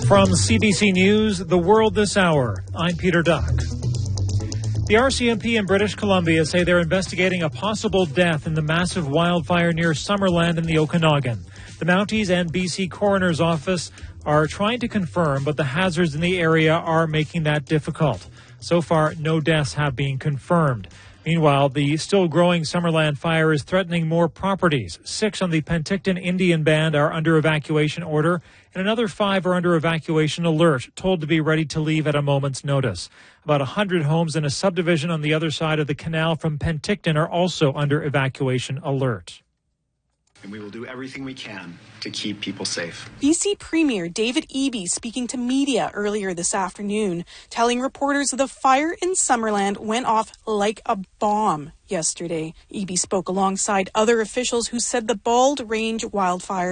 From CBC News, The World This Hour, I'm Peter Duck. The RCMP in British Columbia say they're investigating a possible death in the massive wildfire near Summerland in the Okanagan. The Mounties and BC Coroner's Office are trying to confirm, but the hazards in the area are making that difficult. So far, no deaths have been confirmed. Meanwhile, the still growing Summerland fire is threatening more properties. 6 on the Penticton Indian Band are under evacuation order, and another 5 are under evacuation alert, told to be ready to leave at a moment's notice. About 100 homes in a subdivision on the other side of the canal from Penticton are also under evacuation alert. And we will do everything we can to keep people safe. BC Premier David Eby speaking to media earlier this afternoon, telling reporters the fire in Summerland went off like a bomb yesterday. Eby spoke alongside other officials who said the Bald Range wildfire